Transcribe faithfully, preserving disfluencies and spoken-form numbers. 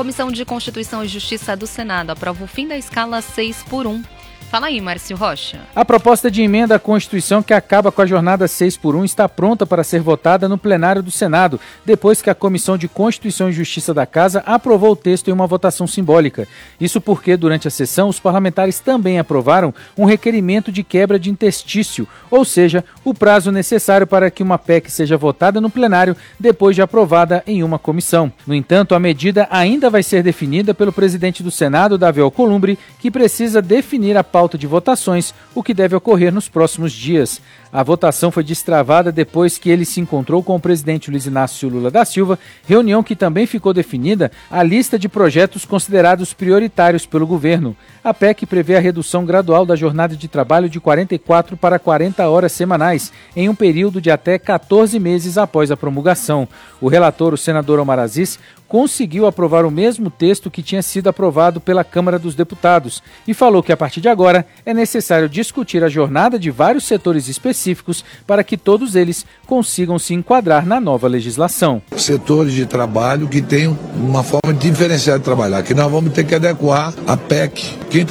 Comissão de Constituição e Justiça do Senado aprova o fim da escala seis por um. Fala aí, Márcio Rocha. A proposta de emenda à Constituição que acaba com a jornada seis por um está pronta para ser votada no plenário do Senado, depois que a Comissão de Constituição e Justiça da Casa aprovou o texto em uma votação simbólica. Isso porque, durante a sessão, os parlamentares também aprovaram um requerimento de quebra de interstício, ou seja, o prazo necessário para que uma P E C seja votada no plenário depois de aprovada em uma comissão. No entanto, a medida ainda vai ser definida pelo presidente do Senado, Davi Alcolumbre, que precisa definir a pauta de votações, o que deve ocorrer nos próximos dias. A votação foi destravada depois que ele se encontrou com o presidente Luiz Inácio Lula da Silva, reunião que também ficou definida a lista de projetos considerados prioritários pelo governo. A P E C prevê a redução gradual da jornada de trabalho de quarenta e quatro para quarenta horas semanais, em um período de até quatorze meses após a promulgação. O relator, o senador Omar Aziz, conseguiu aprovar o mesmo texto que tinha sido aprovado pela Câmara dos Deputados e falou que a partir de agora é necessário discutir a jornada de vários setores específicos para que todos eles consigam se enquadrar na nova legislação. Setores de trabalho que tenham uma forma diferenciada de trabalhar, que nós vamos ter que adequar a P E C. Quem